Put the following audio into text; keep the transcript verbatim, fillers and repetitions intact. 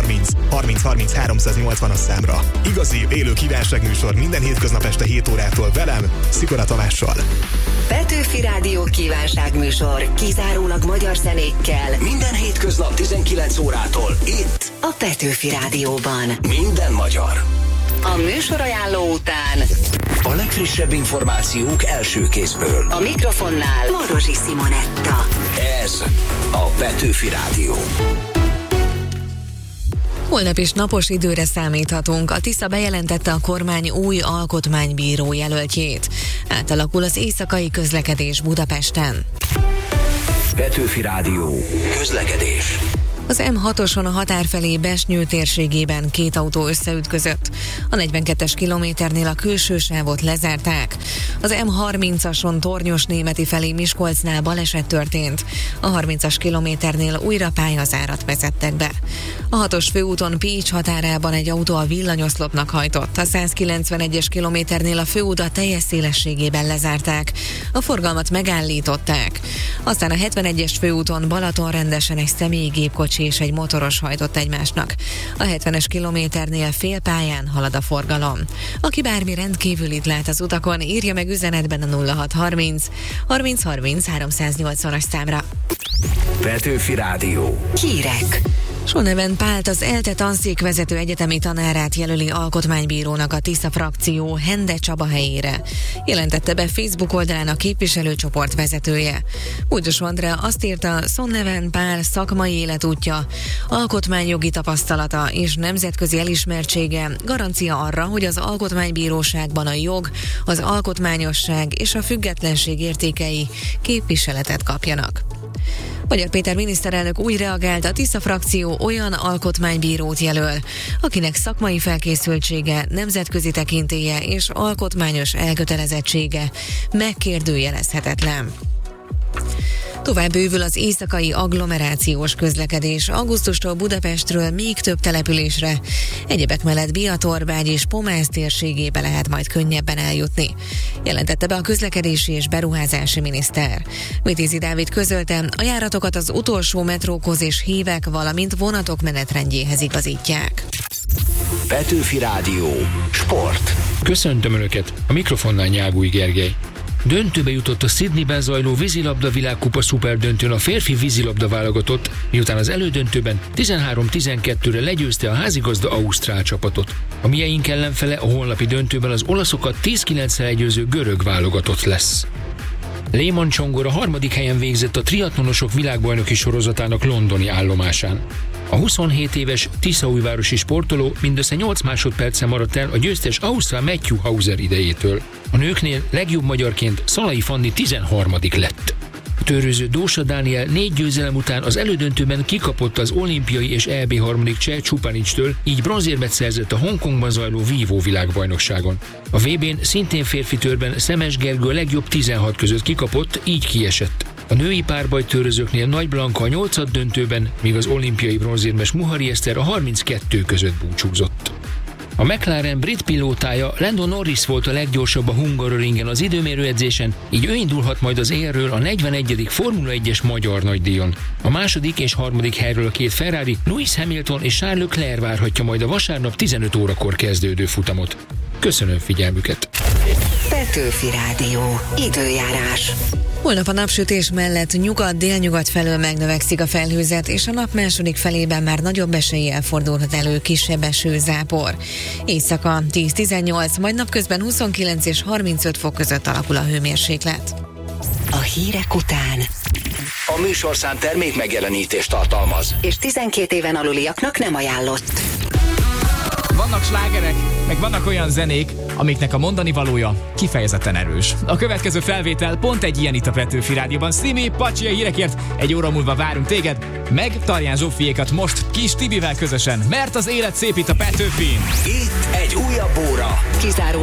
harminc harminc harminc háromszáznyolcvan számra. Igazi, élő kívánságműsor minden hétköznap este hét órától velem, Szikora Tamással. Petőfi Rádió kívánságműsor kizárólag magyar zenékkel. Minden hétköznap tizenkilenc órától itt a Petőfi Rádióban. Minden magyar. A műsorajánló után a legfrissebb információk első kézből. A mikrofonnál Morosi Simonetta. Ez a Petőfi Rádió. Holnap is napos időre számíthatunk. A Tisza bejelentette a kormány új alkotmánybíró jelöltjét. Átalakul az éjszakai közlekedés Budapesten. Petőfi Rádió. Közlekedés. Az M hatoson a határ felé Besnyő térségében két autó összeütközött. A negyvenkettes kilométernél a külső sávot lezárták. Az M harmincason Tornyosnémeti felé Miskolcnál baleset történt. A harmincas kilométernél újra pályazárat vezettek be. A hatos főúton Pécs határában egy autó a villanyoszlopnak hajtott. A százkilencvenegyes kilométernél a főutat teljes szélességében lezárták. A forgalmat megállították. Aztán a hetvenegyes főúton Balatonrendesen egy személygépkocsi és egy motoros hajtott egymásnak. A hetvenes kilométernél félpályán halad a forgalom. Aki bármi rendkívülit lát az utakon, írja meg üzenetben a nulla hat harminc harminc harminc háromszáznyolcvanas számra. Petőfi Rádió. Hírek. Sonneven Pált, az ELTE tanszékvezető egyetemi tanárát jelöli alkotmánybírónak a Tisza frakció Hende Csaba helyére. Jelentette be Facebook oldalán a képviselőcsoport vezetője. Bújdos Andrea azt írta, Sonneven Pál szakmai életútja, alkotmányjogi tapasztalata és nemzetközi elismertsége garancia arra, hogy az alkotmánybíróságban a jog, az alkotmányosság és a függetlenség értékei képviseletet kapjanak. Magyar Péter miniszterelnök úgy reagált, a Tisza frakció olyan alkotmánybírót jelöl, akinek szakmai felkészültsége, nemzetközi tekintélye és alkotmányos elkötelezettsége megkérdőjelezhetetlen. Tovább bővül az éjszakai agglomerációs közlekedés. Augusztustól Budapestről még több településre, egyebek mellett Biatorbágy és Pomász térségébe lehet majd könnyebben eljutni. Jelentette be a közlekedési és beruházási miniszter. Vitézi Dávid közölte, a járatokat az utolsó metrókhoz és hívek, valamint vonatok menetrendjéhez igazítják. Petőfi Rádió. Sport. Köszöntöm Önöket, a mikrofonnál Nyágúj Gergely. Döntőbe jutott a Sydneyben zajló vízilabda világkupa szuperdöntőn a férfi vízilabda válogatott, miután az elődöntőben tizenhárom tizenkettőre legyőzte a házigazda ausztrál csapatot. A mieink ellenfele a holnapi döntőben az olaszokat tíz kilenccel legyőző görög válogatott lesz. Lehmann Csongor a harmadik helyen végzett a triatlonosok világbajnoki sorozatának londoni állomásán. A huszonhét éves tiszaújvárosi sportoló mindössze nyolc másodperccel maradt el a győztes ausztrál Matthew Hauser idejétől. A nőknél legjobb magyarként Szalai Fanni tizenharmadik lett. A törőző Dósa Dániel négy győzelem után az elődöntőben kikapott az olimpiai és é bé harmadik Cseh Csupanicstől, így bronzérmet szerzett a Hongkongban zajló vívó világbajnokságon. A vé bén szintén férfi törben Szemes Gergő a legjobb tizenhat között kikapott, így kiesett. A női párbajtőrözőknél Nagy Blanka a nyolcad döntőben, míg az olimpiai bronzérmes Muhari Eszter a harminckettő között búcsúzott. A McLaren brit pilótája Lando Norris volt a leggyorsabb a Hungaroringen az időmérőedzésen, így ő indulhat majd az élről a negyvenegyedik Formula egyes magyar nagydíjon. A második és harmadik helyről a két Ferrari, Lewis Hamilton és Charles Leclerc várhatja majd a vasárnap tizenöt órakor kezdődő futamot. Köszönöm figyelmüket! Petőfi Rádió. Időjárás. Holnap a napsütés mellett nyugat-délnyugat felől megnövekszik a felhőzet, és a nap második felében már nagyobb eséllyel fordulhat elő kisebb esőzápor. Éjszaka tíz-tizennyolc, majd napközben huszonkilenc és harmincöt fok között alakul a hőmérséklet. A hírek után A műsorszám termék megjelenítést tartalmaz, és tizenkét éven aluliaknak nem ajánlott. Vannak slágerek, meg vannak olyan zenék, amiknek a mondani valója kifejezetten erős. A következő felvétel pont egy ilyen itt a Petőfi Rádióban. Szimi, Pacsi a hírekért, egy óra múlva várunk téged, meg Tarján Zsófiékat most Kis Tibivel közösen, mert az élet szép itt a Petőfin. itt egy újabb óra. Kizáró